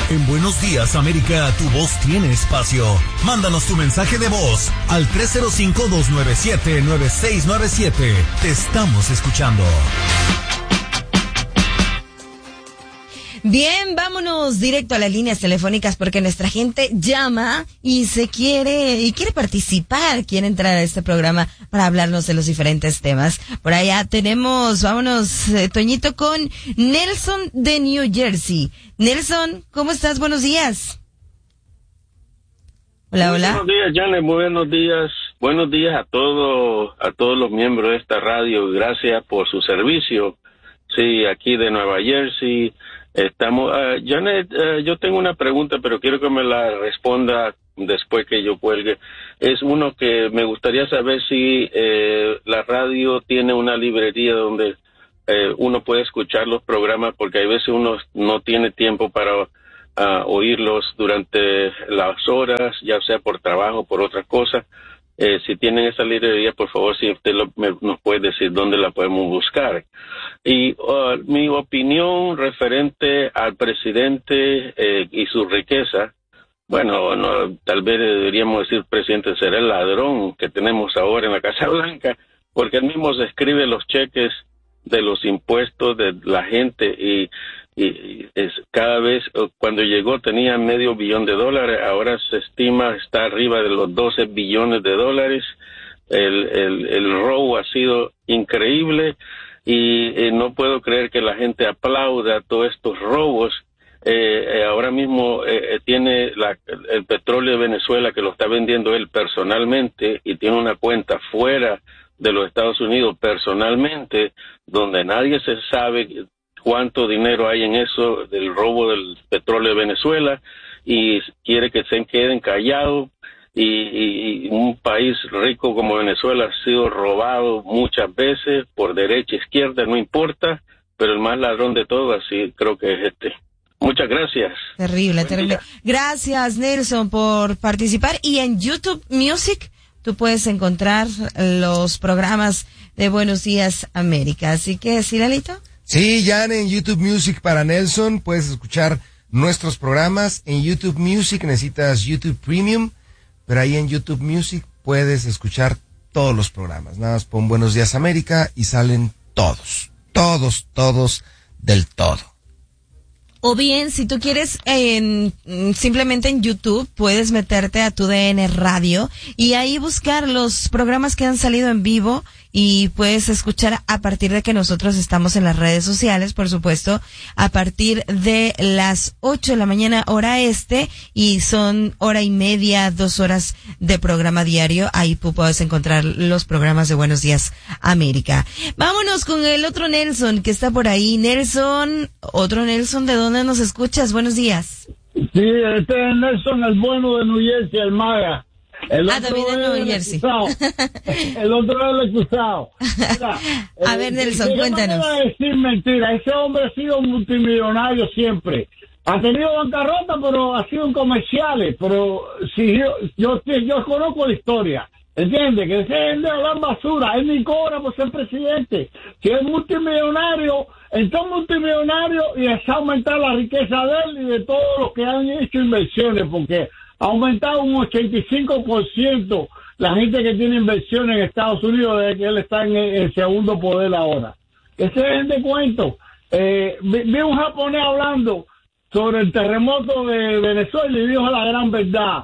En Buenos Días, América, tu voz tiene espacio. Mándanos tu mensaje de voz al 305-297-9697. Te estamos escuchando. Bien, vámonos directo a las líneas telefónicas porque nuestra gente llama y quiere participar, quiere entrar a este programa para hablarnos de los diferentes temas. Por allá tenemos, vámonos, Toñito, con Nelson de New Jersey. Nelson, ¿cómo estás? Buenos días. Hola, hola. Buenos días, Janet, buenos días. Buenos días a todos los miembros de esta radio. Gracias por su servicio. Sí, aquí de Nueva Jersey. Estamos, Janet, yo tengo una pregunta, pero quiero que me la responda después que yo cuelgue. Es uno que me gustaría saber si la radio tiene una librería donde uno puede escuchar los programas, porque hay veces uno no tiene tiempo para oírlos durante las horas, ya sea por trabajo o por otra cosa. Si tienen esa librería, por favor, si usted nos puede decir dónde la podemos buscar. Y mi opinión referente al presidente y su riqueza, bueno, no, tal vez deberíamos decir presidente será el ladrón que tenemos ahora en la Casa Blanca, porque él mismo se escribe los cheques de los impuestos de la gente y cada vez, cuando llegó tenía $500 million, ahora se estima está arriba de los $12 billones. El robo ha sido increíble y no puedo creer que la gente aplauda todos estos robos. Ahora mismo tiene el petróleo de Venezuela que lo está vendiendo él personalmente y tiene una cuenta fuera de los Estados Unidos personalmente, donde nadie se sabe cuánto dinero hay en eso del robo del petróleo de Venezuela, y quiere que se queden callados, y un país rico como Venezuela ha sido robado muchas veces por derecha, izquierda, no importa, pero el más ladrón de todos, así creo que es este. Muchas gracias. Terrible, terrible. Gracias, Nelson, por participar. Y en YouTube Music tú puedes encontrar los programas de Buenos Días América. Así que, ¿sí, Lalito? Sí, ya en YouTube Music para Nelson puedes escuchar nuestros programas. En YouTube Music necesitas YouTube Premium, pero ahí en YouTube Music puedes escuchar todos los programas. Nada más pon Buenos Días América y salen todos del todo. O bien, si tú quieres, simplemente en YouTube puedes meterte a tu DN Radio y ahí buscar los programas que han salido en vivo y puedes escuchar a partir de que nosotros estamos en las redes sociales, por supuesto, a partir de las 8 de la mañana hora este, y son hora y media, 2 horas de programa diario. Ahí tú puedes encontrar los programas de Buenos Días América. Vámonos con el otro Nelson que está por ahí. Nelson, otro Nelson, ¿de dónde nos escuchas? Buenos días. Sí, este es Nelson, el bueno de New Jersey, el Maga. También de New Jersey. El otro es el excusado. A ver, Nelson, cuéntanos. No voy a decir mentira, ese hombre ha sido multimillonario siempre. Ha tenido bancarrota, pero ha sido en comerciales. Pero si yo conozco la historia, ¿entiendes? Que se vende a hablar basura. Él ni cobra por ser presidente. Si es multimillonario, entonces multimillonario, y es aumentar la riqueza de él y de todos los que han hecho inversiones, porque ha aumentado un 85% la gente que tiene inversiones en Estados Unidos desde que él está en el segundo poder ahora. Que se den de cuento. Vi un japonés hablando sobre el terremoto de Venezuela y dijo la gran verdad.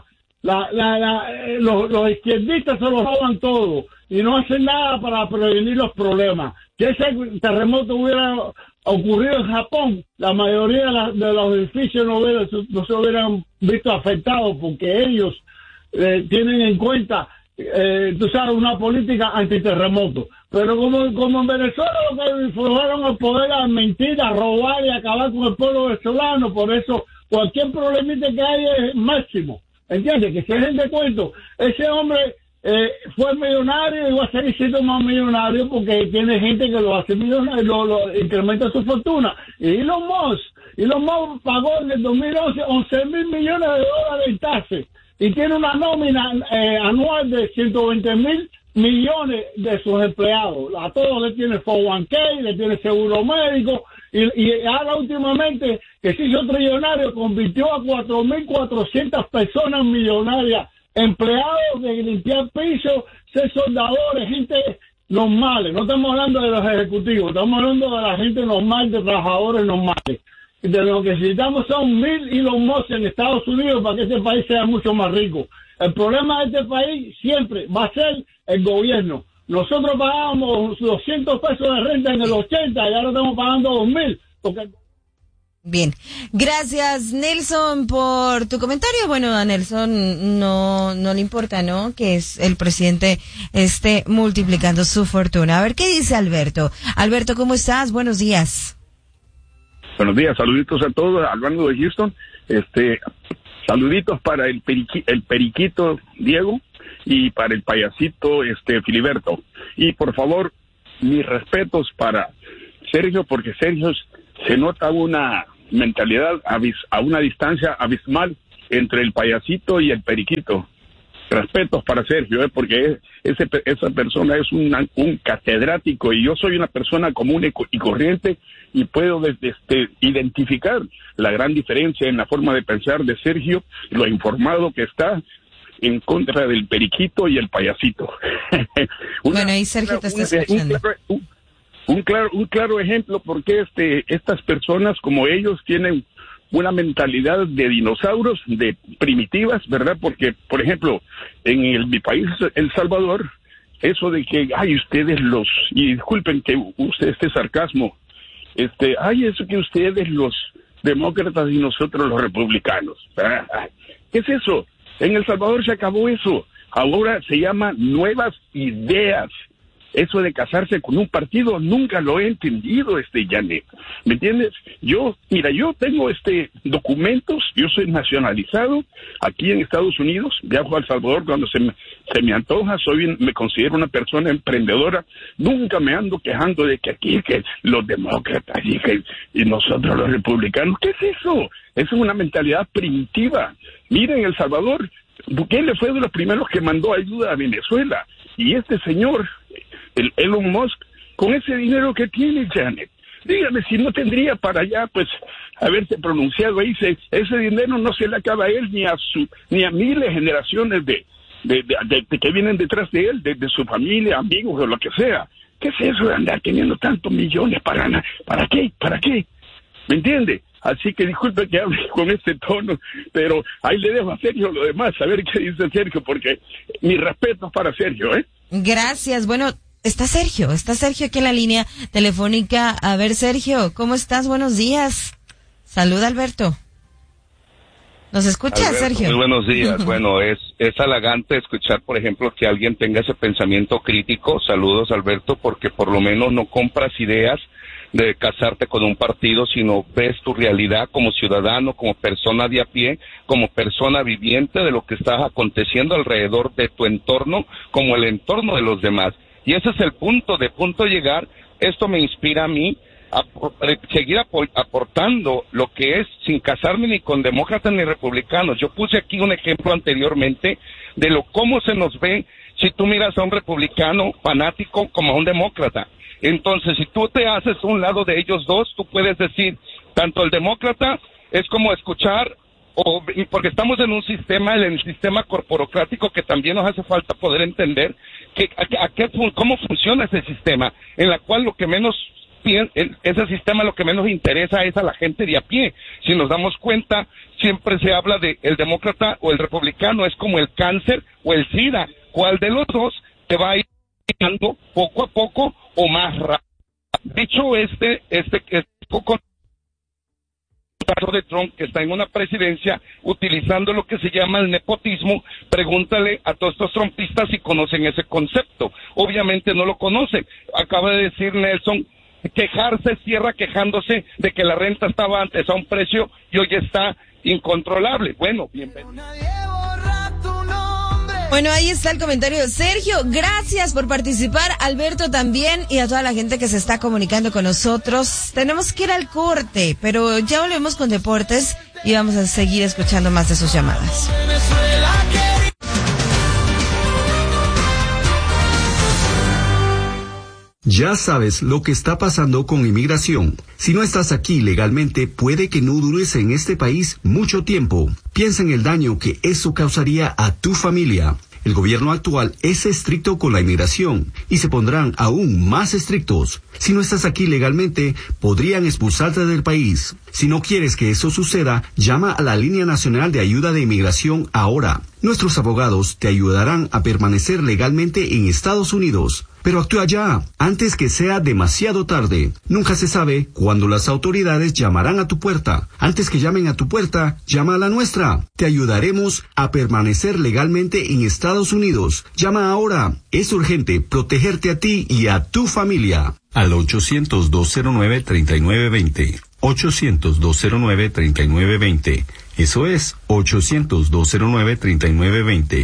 Los izquierdistas se lo roban todo y no hacen nada para prevenir los problemas. Si ese terremoto hubiera ocurrido en Japón, la mayoría de los edificios no se hubieran visto afectados, porque ellos tienen en cuenta, tú sabes, una política antiterremoto. Pero como en Venezuela lo que fueron al poder a mentir, a robar y a acabar con el pueblo venezolano, por eso cualquier problemita que hay es máximo. ¿Entiendes? Que se dejen de cuento. Ese hombre fue millonario y va a seguir siendo más millonario porque tiene gente que lo hace millonario, lo incrementa su fortuna. Y Elon Musk pagó en el 2011 $11,000 millones en taxes y tiene una nómina anual de 120,000 millones de sus empleados. A todos le tiene 401k, le tiene seguro médico Y ahora últimamente que se hizo trillonario, convirtió a 4.400 personas millonarias, empleados de limpiar pisos, ser soldadores, gente normales. No estamos hablando de los ejecutivos, estamos hablando de la gente normal, de trabajadores normales. Y de lo que necesitamos son 1.000 Elon Musk en Estados Unidos para que este país sea mucho más rico. El problema de este país siempre va a ser el gobierno. Nosotros pagábamos 200 pesos de renta en el 80 y ahora estamos pagando 2.000. Porque... Bien, gracias Nelson por tu comentario. Bueno, a Nelson no le importa, ¿no? Que es el presidente esté multiplicando su fortuna. A ver, ¿qué dice Alberto? Alberto, ¿cómo estás? Buenos días. Buenos días, saluditos a todos, hablando de Houston. Saluditos para el periquito Diego y para el payasito Filiberto. Y por favor, mis respetos para Sergio, porque Sergio se nota una mentalidad a una distancia abismal entre el payasito y el periquito. Respetos para Sergio, porque esa persona es un catedrático y yo soy una persona común y corriente y puedo identificar la gran diferencia en la forma de pensar de Sergio, lo informado que está en contra del periquito y el payasito. Bueno, ahí Sergio te está escuchando. Un claro ejemplo porque estas personas como ellos tienen una mentalidad de dinosaurios, de primitivas, ¿verdad? Porque, por ejemplo, en mi país, El Salvador, eso de que, ustedes y disculpen que use este sarcasmo, eso que ustedes los demócratas y nosotros los republicanos. ¿Qué es eso? En El Salvador se acabó eso. Ahora se llama nuevas ideas. Eso de casarse con un partido nunca lo he entendido, Janet. ¿Me entiendes? Yo tengo documentos, yo soy nacionalizado aquí en Estados Unidos, viajo a El Salvador cuando se me antoja, me considero una persona emprendedora, nunca me ando quejando de que aquí que los demócratas y nosotros los republicanos. ¿Qué es eso? Eso es una mentalidad primitiva. Miren, El Salvador, Bukele fue de los primeros que mandó ayuda a Venezuela, y este señor, el Elon Musk, con ese dinero que tiene, Janet, dígame si no tendría para allá, pues, haberse pronunciado ahí, ese dinero no se le acaba a él ni a miles de generaciones de que vienen detrás de él, de su familia, amigos o lo que sea. ¿Qué es eso de andar teniendo tantos millones para nada? ¿Para qué? ¿Para qué? ¿Me entiende? Así que disculpe que hable con este tono, pero ahí le dejo a Sergio lo demás, a ver qué dice Sergio, porque mi respeto es para Sergio, ¿eh? Gracias. Bueno, está Sergio aquí en la línea telefónica. A ver, Sergio, ¿cómo estás? Buenos días. Saluda, Alberto. ¿Nos escuchas, Alberto, Sergio? Muy buenos días. Bueno, es halagante escuchar, por ejemplo, que alguien tenga ese pensamiento crítico. Saludos, Alberto, porque por lo menos no compras ideas de casarte con un partido, sino ves tu realidad como ciudadano, como persona de a pie, como persona viviente de lo que está aconteciendo alrededor de tu entorno, como el entorno de los demás. Y ese es el punto llegar. Esto me inspira a mí a seguir aportando lo que es, sin casarme ni con demócratas ni republicanos. Yo puse aquí un ejemplo anteriormente de cómo se nos ve si tú miras a un republicano fanático como a un demócrata. Entonces, si tú te haces a un lado de ellos dos, tú puedes decir, tanto el demócrata es como escuchar, porque estamos en un sistema, en el sistema corporocrático, que también nos hace falta poder entender cómo funciona ese sistema, en la cual ese sistema lo que menos interesa es a la gente de a pie. Si nos damos cuenta, siempre se habla de el demócrata o el republicano, es como el cáncer o el SIDA. ¿Cuál de los dos te va a ir quitando poco a poco o más rápido? Dicho poco caso de Trump, que está en una presidencia utilizando lo que se llama el nepotismo, pregúntale a todos estos trumpistas si conocen ese concepto. Obviamente no lo conocen. Acaba de decir Nelson, cierra quejándose de que la renta estaba antes a un precio y hoy está incontrolable. Bueno, bienvenido. Bueno, ahí está el comentario. Sergio, gracias por participar. Alberto también, y a toda la gente que se está comunicando con nosotros. Tenemos que ir al corte, pero ya volvemos con deportes y vamos a seguir escuchando más de sus llamadas. Ya sabes lo que está pasando con inmigración. Si no estás aquí legalmente, puede que no dures en este país mucho tiempo. Piensa en el daño que eso causaría a tu familia. El gobierno actual es estricto con la inmigración y se pondrán aún más estrictos. Si no estás aquí legalmente, podrían expulsarte del país. Si no quieres que eso suceda, llama a la Línea Nacional de Ayuda de Inmigración ahora. Nuestros abogados te ayudarán a permanecer legalmente en Estados Unidos. Pero actúa ya, antes que sea demasiado tarde. Nunca se sabe cuándo las autoridades llamarán a tu puerta. Antes que llamen a tu puerta, llama a la nuestra. Te ayudaremos a permanecer legalmente en Estados Unidos. Llama ahora. Es urgente protegerte a ti y a tu familia. Al 800-209-3920. 800-209-3920. Eso es 800-209-3920.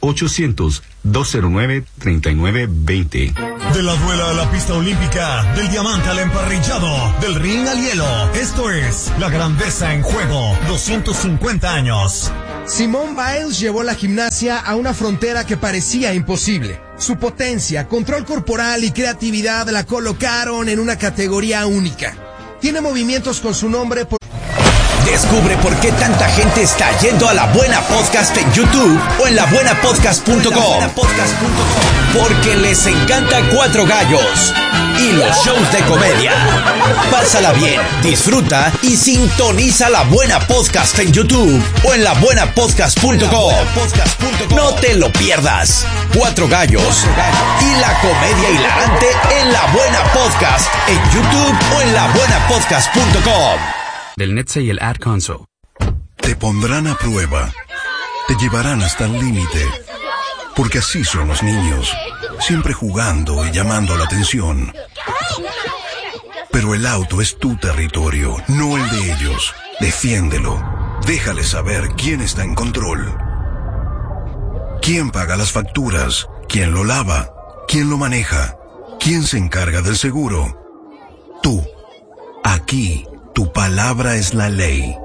800-209-3920. De la duela a la pista olímpica, del diamante al emparrillado, del ring al hielo. Esto es La Grandeza en Juego, 250 años. Simone Biles llevó la gimnasia a una frontera que parecía imposible. Su potencia, control corporal y creatividad la colocaron en una categoría única. Tiene movimientos con su nombre por... Descubre por qué tanta gente está yendo a La Buena Podcast en YouTube o en labuenapodcast.com. Porque les encanta Cuatro Gallos y los shows de comedia. Pásala bien, disfruta y sintoniza La Buena Podcast en YouTube o en labuenapodcast.com. No te lo pierdas. Cuatro Gallos y la comedia hilarante en La Buena Podcast en YouTube o en labuenapodcast.com. Del NETSE y el Ad Console. Te pondrán a prueba. Te llevarán hasta el límite. Porque así son los niños. Siempre jugando y llamando la atención. Pero el auto es tu territorio, no el de ellos. Defiéndelo. Déjales saber quién está en control. ¿Quién paga las facturas? ¿Quién lo lava? ¿Quién lo maneja? ¿Quién se encarga del seguro? Tú. Aquí. Tu palabra es la ley.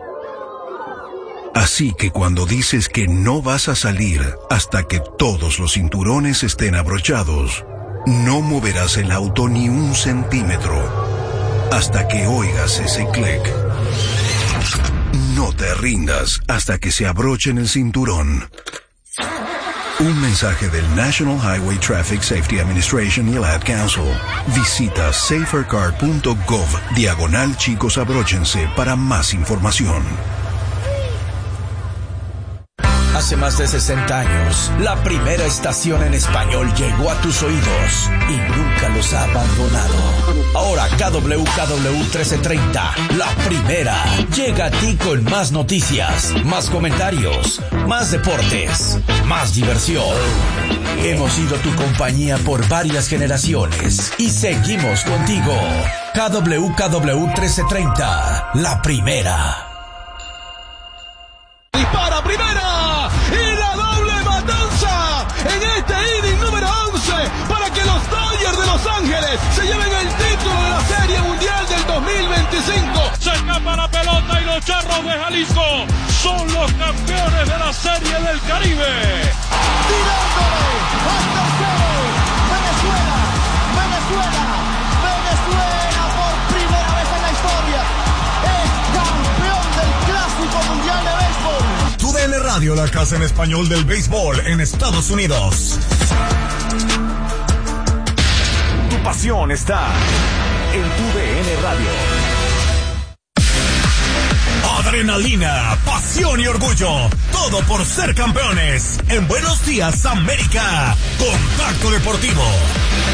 Así que cuando dices que no vas a salir hasta que todos los cinturones estén abrochados, no moverás el auto ni un centímetro hasta que oigas ese clic. No te rindas hasta que se abrochen el cinturón. Un mensaje del National Highway Traffic Safety Administration y el Ad Council. Visita safercar.gov/chicos abróchense para más información. Hace más de 60 años, la primera estación en español llegó a tus oídos y nunca los ha abandonado. Ahora KWKW 1330, la primera, llega a ti con más noticias, más comentarios, más deportes, más diversión. Hemos sido tu compañía por varias generaciones y seguimos contigo. KWKW 1330, la primera. Dispara primera y la doble matanza en este inning número 11 para que los Dodgers de Los Ángeles se lleven el título de la Serie Mundial del 2025. Se escapa la pelota y los Charros de Jalisco son los campeones de la Serie del Caribe. Tirándole hasta el cero. Venezuela por primera vez en la historia es campeón del Clásico Mundial de Béisbol. Tu DN Radio, la casa en español del béisbol en Estados Unidos. Tu pasión está en tu DN Radio. Adrenalina, pasión y orgullo, todo por ser campeones. En Buenos Días, América, Contacto Deportivo.